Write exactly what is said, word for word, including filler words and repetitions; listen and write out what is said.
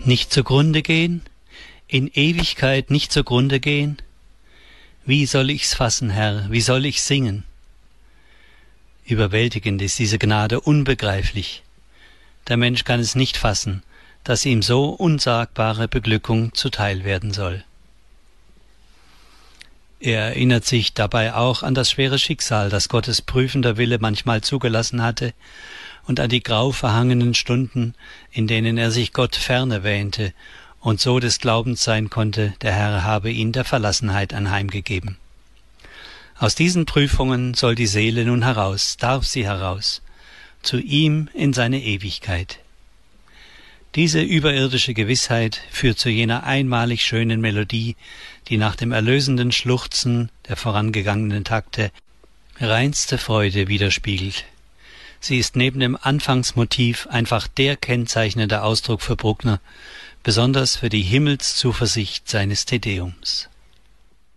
Nicht zugrunde gehen, in Ewigkeit nicht zugrunde gehen? Wie soll ich's fassen, Herr, wie soll ich singen? Überwältigend ist diese Gnade, unbegreiflich. Der Mensch kann es nicht fassen, dass ihm so unsagbare Beglückung zuteil werden soll. Er erinnert sich dabei auch an das schwere Schicksal, das Gottes prüfender Wille manchmal zugelassen hatte, und an die grau verhangenen Stunden, in denen er sich Gott ferne wähnte und so des Glaubens sein konnte, der Herr habe ihn der Verlassenheit anheimgegeben. Aus diesen Prüfungen soll die Seele nun heraus, darf sie heraus, zu ihm in seine Ewigkeit. Diese überirdische Gewissheit führt zu jener einmalig schönen Melodie, die nach dem erlösenden Schluchzen der vorangegangenen Takte reinste Freude widerspiegelt. Sie ist neben dem Anfangsmotiv einfach der kennzeichnende Ausdruck für Bruckner, besonders für die Himmelszuversicht seines Te Deums.